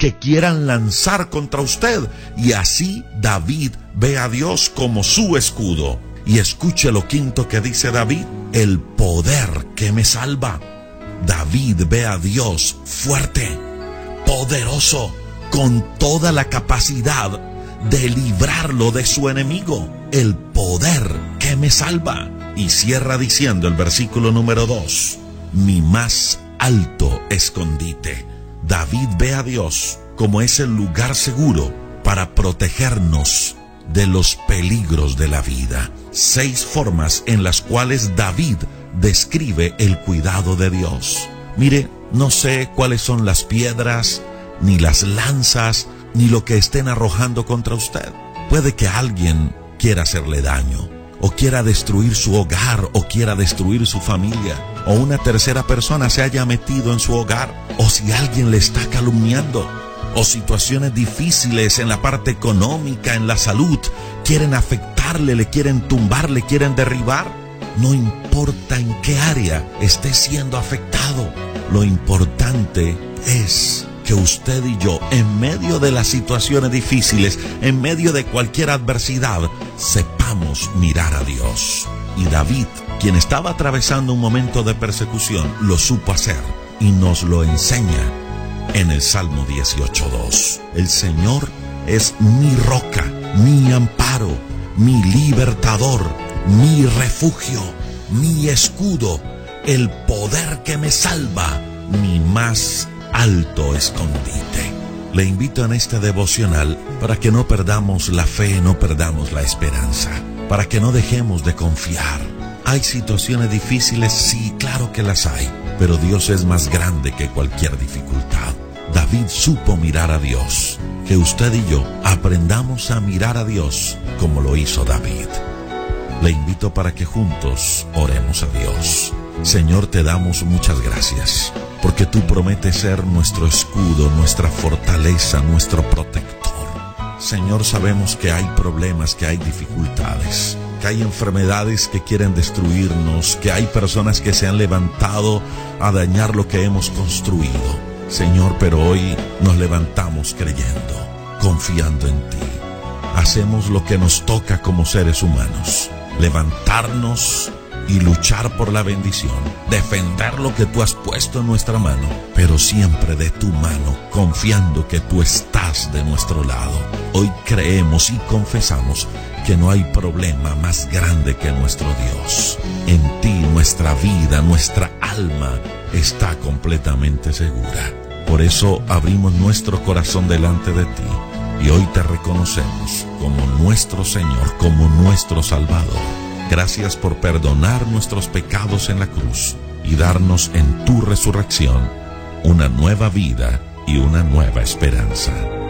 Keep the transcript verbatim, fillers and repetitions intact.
que quieran lanzar contra usted. Y así David ve a Dios como su escudo. Y escuche lo quinto que dice David: el poder que me salva. David ve a Dios fuerte, poderoso, con toda la capacidad de librarlo de su enemigo. El poder que me salva. Y cierra diciendo el versículo número dos: mi más alto escondite. David ve a Dios como ese lugar seguro para protegernos de los peligros de la vida. Seis formas en las cuales David describe el cuidado de Dios. Mire, no sé cuáles son las piedras, ni las lanzas, ni lo que estén arrojando contra usted. Puede que alguien quiera hacerle daño, o quiera destruir su hogar, o quiera destruir su familia, o una tercera persona se haya metido en su hogar, o si alguien le está calumniando, o situaciones difíciles en la parte económica, en la salud, quieren afectarle, le quieren tumbar, le quieren derribar. No importa en qué área esté siendo afectado, lo importante es que usted y yo, en medio de las situaciones difíciles, en medio de cualquier adversidad, sepamos mirar a Dios. Y David, quien estaba atravesando un momento de persecución, lo supo hacer y nos lo enseña en el Salmo dieciocho dos. El Señor es mi roca, mi amparo, mi libertador, mi refugio, mi escudo, el poder que me salva, mi más alto escondite. Le invito en este devocional para que no perdamos la fe, no perdamos la esperanza, para que no dejemos de confiar. ¿Hay situaciones difíciles? Sí, claro que las hay, pero Dios es más grande que cualquier dificultad. David supo mirar a Dios. Que usted y yo aprendamos a mirar a Dios como lo hizo David. Le invito para que juntos oremos a Dios. Señor, te damos muchas gracias, porque tú prometes ser nuestro escudo, nuestra fortaleza, nuestro protector. Señor, sabemos que hay problemas, que hay dificultades, que hay enfermedades que quieren destruirnos, que hay personas que se han levantado a dañar lo que hemos construido. Señor, pero hoy nos levantamos creyendo, confiando en ti. Hacemos lo que nos toca como seres humanos: levantarnos y luchar por la bendición, defender lo que tú has puesto en nuestra mano, pero siempre de tu mano, confiando que tú estás de nuestro lado. Hoy creemos y confesamos que no hay problema más grande que nuestro Dios. En ti nuestra vida, nuestra alma está completamente segura. Por eso abrimos nuestro corazón delante de ti y hoy te reconocemos como nuestro Señor, como nuestro Salvador. Gracias por perdonar nuestros pecados en la cruz y darnos en tu resurrección una nueva vida y una nueva esperanza.